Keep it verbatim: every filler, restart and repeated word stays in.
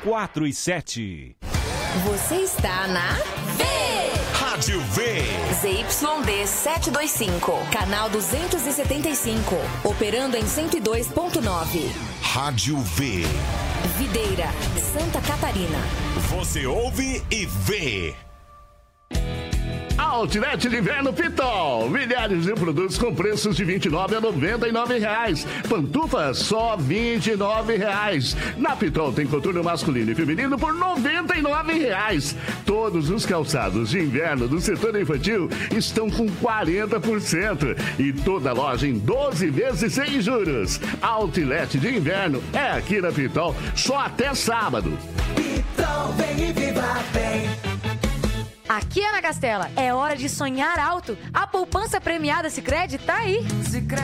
quatro e sete. Você está na V. Rádio V. Z Y D setecentos e vinte e cinco, canal duzentos e setenta e cinco, operando em cento e dois ponto nove. Rádio V. Videira, Santa Catarina. Você ouve e vê. Outlet de Inverno Pitol. Milhares de produtos com preços de vinte e nove a noventa e nove reais. Pantufas só vinte e nove reais. Na Pitol tem coturno masculino e feminino por noventa e nove reais. Todos os calçados de inverno do setor infantil estão com quarenta por cento. E toda loja em doze vezes sem juros. Outlet de Inverno é aqui na Pitol só até sábado. Pitol, vem e viva bem. Aqui, Ana Castela, é hora de sonhar alto. A poupança premiada Sicredi tá aí.